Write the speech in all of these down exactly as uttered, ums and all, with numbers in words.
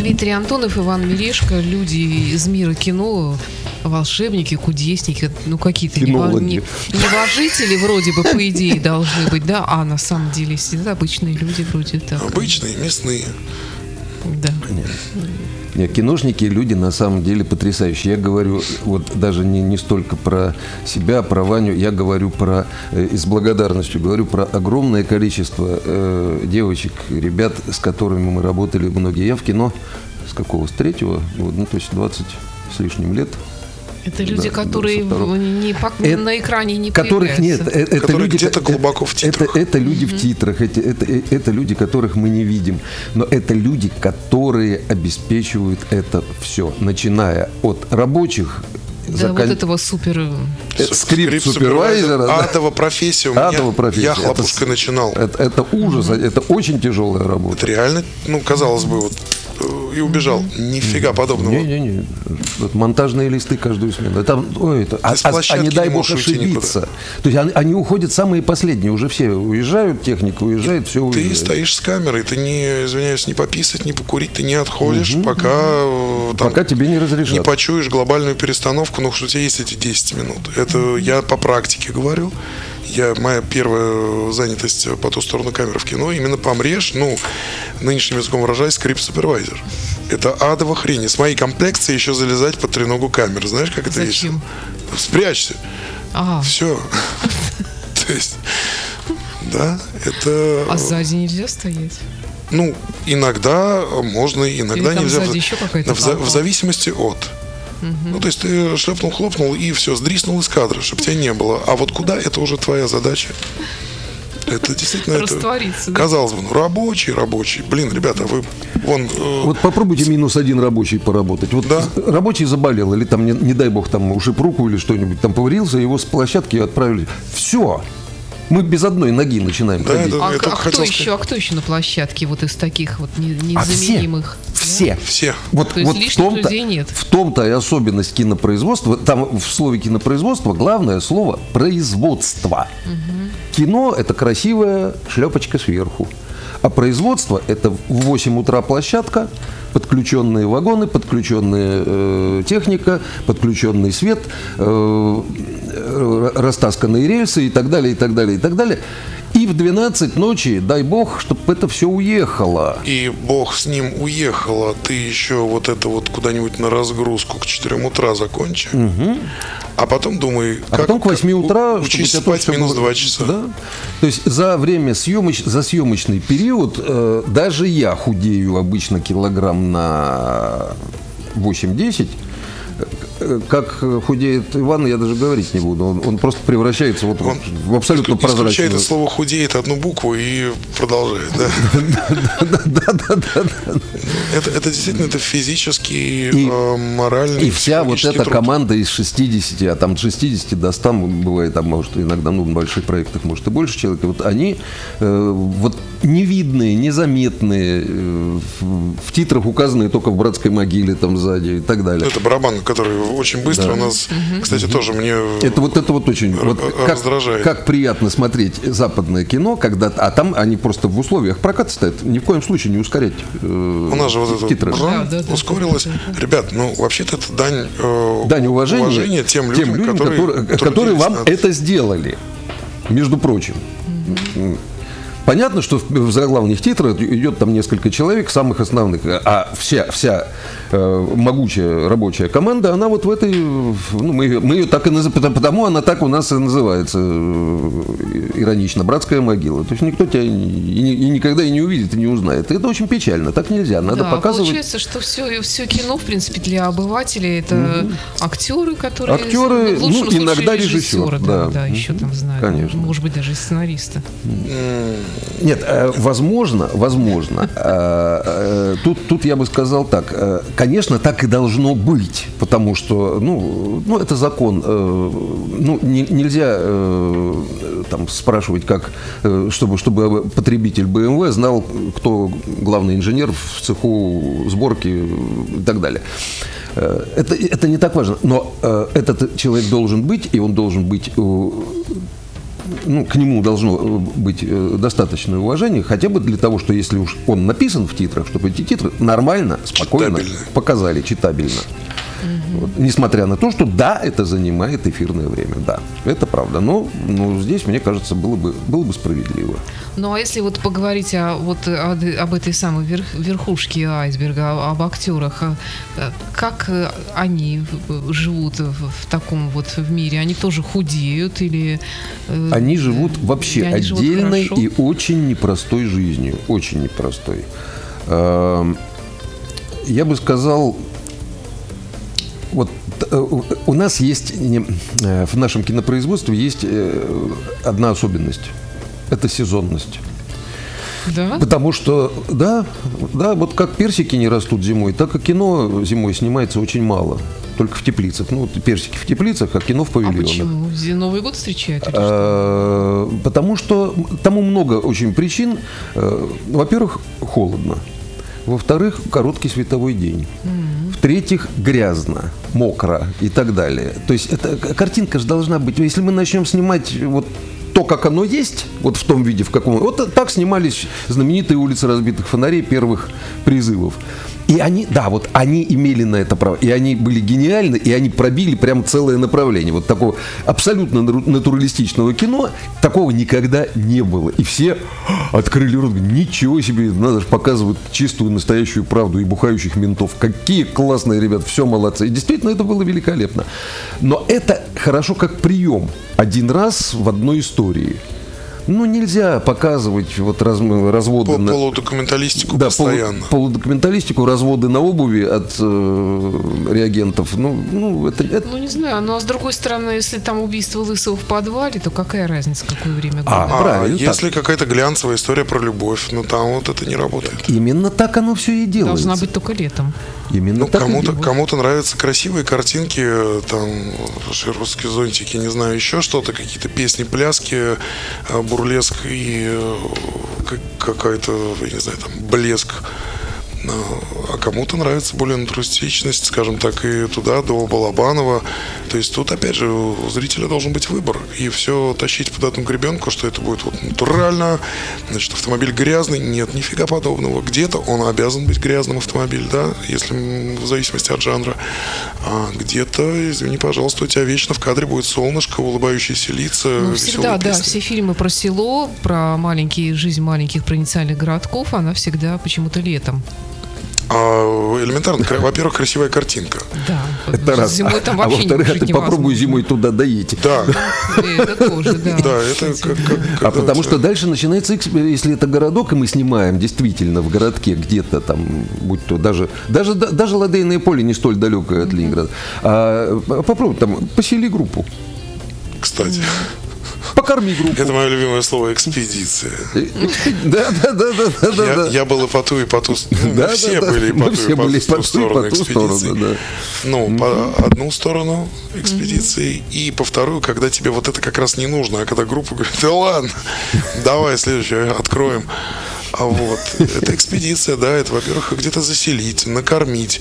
Дмитрий Антонов, Иван Мирешко, люди из мира кино, волшебники, кудесники, ну какие-то нево- не, небожители вроде бы, по идее, должны быть, да, а на самом деле сидят обычные люди вроде так. Обычные, мясные. Да. Нет. Нет, киношники, люди на самом деле потрясающие. Я говорю вот даже не, не столько про себя, про Ваню, я говорю про, э, и с благодарностью говорю про огромное количество э, девочек, ребят, с которыми мы работали многие. Я в кино с какого? С третьего? Вот, ну, то есть двадцать с лишним лет. Это люди, Да, которые не, по, это, на экране не которых появляются. Нет, это, которые люди, где-то глубоко в титрах. Это, это люди mm-hmm. в титрах, это, это, это люди, которых мы не видим. Но это люди, которые обеспечивают это все, начиная от рабочих. Да, закон... вот этого супер... Скрипт-супервайзера. Адова профессия у меня. Адова профессия. Я хлопушкой это, начинал. Это, это ужас, mm-hmm. это очень тяжелая работа. Это реально, ну, казалось бы, вот и убежал. Mm-hmm. Нифига mm-hmm. подобного. Не-не-не. Монтажные листы каждую смену. Там, ой, это, а, а, а не дай бог ошибиться. То есть они, они уходят самые последние. Уже все уезжают, техника уезжает, все Ты уезжает. стоишь с камерой, ты не, извиняюсь, не пописать, не покурить, ты не отходишь, угу, пока, угу. там, пока тебе не разрешат. Не почуешь глобальную перестановку, но что у тебя есть эти десять минут. Это угу. я по практике говорю. Я, моя первая занятость по ту сторону камеры в кино именно помрешь, ну, нынешним языком выражаясь, скрипт-супервайзер. Это адово хрень. И с моей комплекцией еще залезать под треногу камеры. Знаешь, как это есть? Зачем? Спрячься. Ага. Все. То есть, да, это... А сзади нельзя стоять? Ну, иногда можно, иногда нельзя. Сзади еще какая-то в, в зависимости от. Угу. Ну, то есть ты шлепнул, хлопнул и все, сдриснул из кадра, чтобы тебя не было. А вот куда, это уже твоя задача. Это действительно, раствориться, это, да? казалось бы, ну, рабочий, рабочий. Блин, ребята, вы вон... Э... Вот попробуйте минус один рабочий поработать. Вот да? Рабочий заболел, или там, не, не дай бог, там ушиб руку или что-нибудь, там поварился, его с площадки отправили. Все. Мы без одной ноги начинаем да, ходить. Это, а, это а, кто еще, а кто еще на площадке вот из таких вот незаменимых? А все. Все. все. Вот, То есть вот лишних в том-то, людей нет. В том-то и особенность кинопроизводства. Там в слове кинопроизводство главное слово производство. Угу. Кино – это красивая шлепочка сверху. А производство – это в восемь утра площадка, подключенные вагоны, подключенная э, техника, подключенный свет, э, растасканные рельсы и так далее, и так далее, и так далее. И в двенадцать ночи, дай бог, чтобы это все уехало. И бог с ним уехало. Ты еще вот это вот куда-нибудь на разгрузку к четырем утра закончи. Угу. А потом думай, а как, потом к восьми утра учись спать минус два часа. Да? То есть за время съемоч... за съемочный период э, даже я худею обычно килограмм на восемь-десять. Как худеет Иван, я даже говорить не буду. Он, он просто превращается вот он в абсолютно прозрачную. Исключает это слово «худеет» одну букву и продолжает. Это действительно это физический, моральный. И вся вот эта команда из шестидесяти, а там шестидесяти до ста бывает, там, может, иногда, ну, в больших проектах, может, и больше человек. Вот они вот невидные, незаметные, в титрах указанные только в «Братской могиле» там сзади и так далее. Это барабан, который очень быстро да. у нас, угу. кстати, угу. тоже мне это вот это вот очень р- вот раздражает. Как, как приятно смотреть западное кино, когда, а там они просто в условиях проката стоят, ни в коем случае не ускорять э, у нас же вот это да, да, ускорилось. Да, да. Ребят, ну вообще-то это дань, э, дань уважения, уважения тем людям, тем людям которые, которые, которые, которые вам надо. Это сделали, между прочим. Угу. Понятно, что в заглавных титрах идет там несколько человек, самых основных, а вся, вся э, могучая рабочая команда, она вот в этой, ну, мы, мы ее так и называем, потому она так у нас и называется, иронично, «Братская могила». То есть никто тебя и, и, и никогда и не увидит, и не узнает. И это очень печально, так нельзя, надо да, показывать. Получается, что все, все кино, в принципе, для обывателей это угу. актеры, которые... Актеры, в лучшем ну, случае иногда режиссеры, режиссер. Да, Да, да, еще там знаю. Конечно. Может быть, даже сценаристы. Нет, возможно, возможно. Тут, тут я бы сказал так. Конечно, так и должно быть, потому что, ну, ну это закон. Ну, не, нельзя там спрашивать, как, чтобы, чтобы потребитель бэ эм вэ знал, кто главный инженер в цеху сборки и так далее. Это, это не так важно. Но этот человек должен быть, и он должен быть ну, к нему должно быть достаточное уважение, хотя бы для того, что если уж он написан в титрах, чтобы эти титры нормально, спокойно читабельно. Показали, читабельно. Угу. Вот. Несмотря на то, что да, это занимает эфирное время, да, это правда. Но, но здесь, мне кажется, было бы, было бы справедливо. Ну, а если вот поговорить о, вот, о, об этой самой верх, верхушке айсберга, об актерах, как они живут в, в таком вот в мире? Они тоже худеют или... Они живут вообще они отдельной живут и очень непростой жизнью, очень непростой. Я бы сказал... Вот у нас есть, в нашем кинопроизводстве есть одна особенность. Это сезонность. Да? Потому что, да, да, вот как персики не растут зимой, так и кино зимой снимается очень мало. Только в теплицах. Ну, персики в теплицах, а кино в павильонах. А почему? Новый год встречают? Или а, что? Потому что тому много очень причин. Во-первых, холодно. Во-вторых, короткий световой день. Mm-hmm. В-третьих, грязно, мокро и так далее. То есть эта картинка же должна быть... Если мы начнем снимать вот то, как оно есть, вот в том виде, в каком... Вот так снимались знаменитые улицы разбитых фонарей первых призывов. И они, да, вот они имели на это право. И они были гениальны, и они пробили прям целое направление. Вот такого абсолютно натуралистичного кино, такого никогда не было. И все открыли рот. Ничего себе, надо же показывать чистую, настоящую правду и бухающих ментов. Какие классные ребята, все молодцы. И действительно, это было великолепно. Но это хорошо как прием. Один раз в одной истории. Ну, нельзя показывать вот раз, разводы... на... Полудокументалистику да, постоянно. Полу, полудокументалистику, разводы на обуви от э, реагентов. Ну, ну, это, это... ну, не знаю. Но, с другой стороны, если там убийство Лысого в подвале, то какая разница, какое время года? А, а правильно, если так. какая-то глянцевая история про любовь, ну, там вот это не работает. Именно так оно все и делается. Должна быть только летом. Именно ну, так кому-то, кому-то нравятся красивые картинки, там, шервудские зонтики, не знаю, еще что-то, какие-то песни, пляски, бурлеск и какая-то, я не знаю, там, блеск. А кому-то нравится более натуристичность, скажем так, и туда, до Балабанова. То есть тут, опять же, у зрителя должен быть выбор. И все тащить под одну гребенку, что это будет вот натурально, значит, автомобиль грязный. Нет, нифига подобного. Где-то он обязан быть грязным автомобиль, да, если в зависимости от жанра. А где-то, извини, пожалуйста, у тебя вечно в кадре будет солнышко, улыбающиеся лица, ну, всегда, да, песни. Все фильмы про село, про маленькие, жизнь маленьких провинциальных городков, она всегда почему-то летом. А, элементарно, во-первых, красивая картинка. Да, это раз. Зимой там а, вообще а во-вторых, ты попробуй зимой туда доедь. Да. Это тоже, да. Да, это как, как, а потому что дальше начинается, если это городок, и мы снимаем действительно в городке где-то там, будь то даже, даже, даже Ладейное поле не столь далекое от Ленинграда. А, попробуй там, посели группу. Кстати. Покорми группу. Это мое любимое слово — экспедиция. Да, да, да, да, да. Я был и по ту, и по ту сторону. Мы все были и по ту сторону экспедиции. Ну, по одну сторону экспедиции, и по вторую, когда тебе вот это как раз не нужно, а когда группа говорит: да ладно, давай следующее откроем. А вот, это экспедиция, да, это, во-первых, где-то заселить, накормить,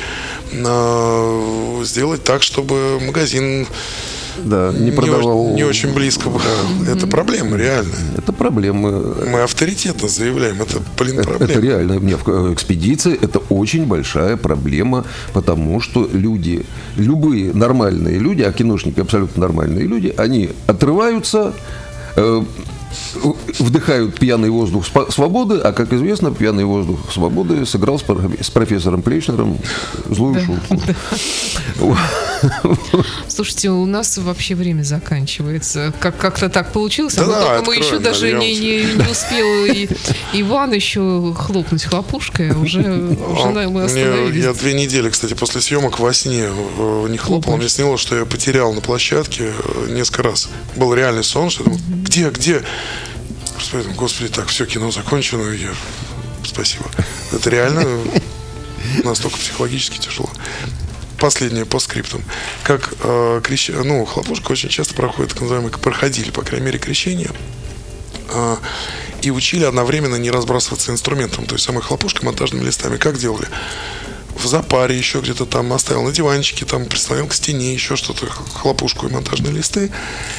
сделать так, чтобы магазин да, не продавал. Не, не очень близко. Да. Это проблема, реально. Это проблема. Мы авторитетно заявляем, это, блин, проблема. Это реально. Нет, экспедиция – это очень большая проблема, потому что люди, любые нормальные люди, а киношники абсолютно нормальные люди, они отрываются, э, вдыхают пьяный воздух свободы, а, как известно, пьяный воздух свободы сыграл с профессором Плейшнером злую да. шутку. Слушайте, у нас вообще время заканчивается. Как- как-то так получилось. Да, а мы, да, только мы еще даже не, не, не успел и, Иван еще хлопнуть хлопушкой, уже, уже а, мы остановились. Я две недели, кстати, после съемок во сне не хлопал. Мне снилось, что я потерял на площадке несколько раз. Был реальный сон, что я думал, где, где? Господи, господи, так, все, кино закончено. Я... Спасибо. Это реально настолько психологически тяжело. Последнее по скриптам. Как э, крещ... ну, хлопушка очень часто проходит, так называемые, проходили, по крайней мере, крещение. Э, и учили одновременно не разбрасываться инструментом, то есть самой хлопушкой, монтажными листами. Как делали? В запаре еще где-то там оставил на диванчике, там прислонил к стене еще что-то, хлопушку и монтажные листы. И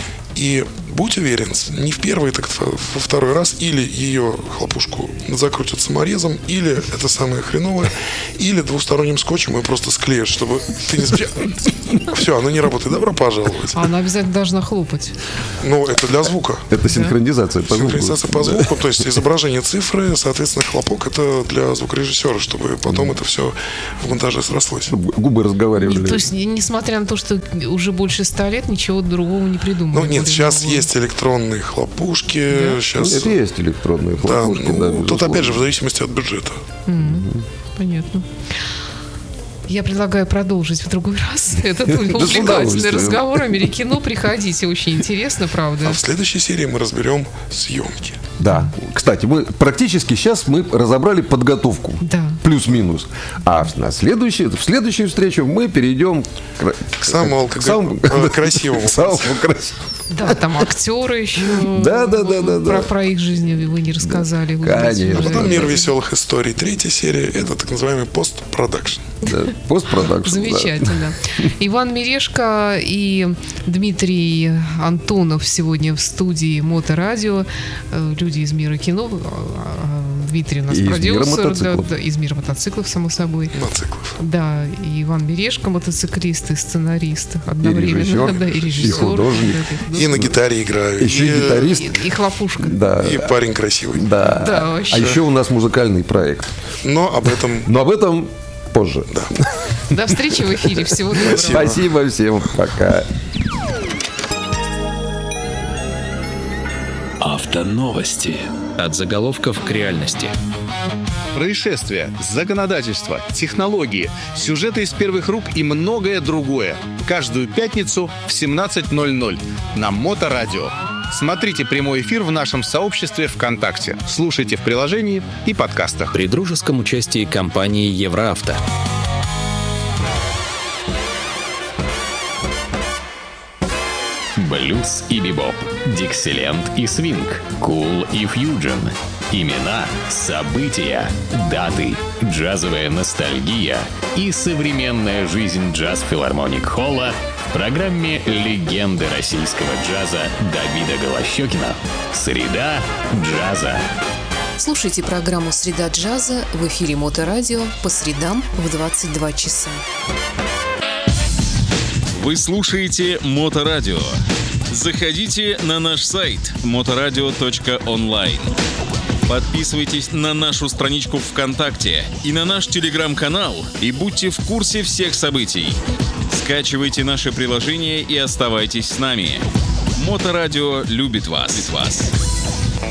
И будь уверен, не в первый, так во второй раз или ее хлопушку закрутят саморезом, или это самое хреновое, или двусторонним скотчем и просто склеят, чтобы ты не запечатал. Все, оно не работает. Добро пожаловать. А она обязательно должна хлопать. Ну, это для звука. Это синхронизация по звуку. Синхронизация по звуку, то есть изображение цифры, соответственно, хлопок это для звукорежиссера, чтобы потом это все в монтаже срослось. Губы разговаривали. То есть, несмотря на то, что уже больше ста лет, ничего другого не придумали. Ну, нет, сейчас есть электронные хлопушки. Да? Сейчас... Это есть электронные хлопушки, да. Ну, да, тут опять же в зависимости от бюджета. Mm-hmm. Понятно. Я предлагаю продолжить в другой раз этот увлекательный разговор о мире кино. Приходите, очень интересно, правда. А в следующей серии мы разберем съемки. Да. Кстати, мы практически сейчас мы разобрали подготовку. Да. Плюс-минус. А на следующей, в следующую встречу мы перейдем к, к самому к самому красивому. Самому красивому. Да, там актеры еще. Да, да, да, да. Про, про их жизнь вы не рассказали. Конечно. А потом «Мир веселых историй». Третья серия – это так называемый постпродакшн. Да, постпродакшн. Замечательно. Да. Иван Мирешко и Дмитрий Антонов сегодня в студии Моторадио. Люди из мира кино. Дмитрий у нас и продюсер. Из мира, да, да, из мира мотоциклов, само собой. Мотоциклов. Да, и Иван Мирешко, мотоциклист и сценарист одновременно. И режиссер, да, и, режиссер, и художник. Да, и на гитаре играю. Еще и гитарист. И, и хлопушка. Да. И парень красивый. Да. Да, вообще. А еще у нас музыкальный проект. Но об этом... Но об этом позже. Да. До встречи в эфире. Всего доброго. Спасибо всем. Пока. Автоновости. От заголовков к реальности. Происшествия, законодательство, технологии, сюжеты из первых рук и многое другое. Каждую пятницу в семнадцать ноль ноль на Моторадио. Смотрите прямой эфир в нашем сообществе ВКонтакте. Слушайте в приложении и подкастах. При дружеском участии компании Евроавто. Блюз и бибоп, диксиленд и свинг, кул и фьюджен. Имена, события, даты, джазовая ностальгия и современная жизнь джаз-филармоник-холла в программе «Легенды российского джаза» Давида Голощёкина. Среда джаза. Слушайте программу «Среда джаза» в эфире Моторадио по средам в двадцать два часа. Вы слушаете Моторадио. Заходите на наш сайт моторадио точка онлайн. Подписывайтесь на нашу страничку ВКонтакте и на наш телеграм-канал и будьте в курсе всех событий. Скачивайте наше приложение и оставайтесь с нами. Моторадио любит вас. Любит вас.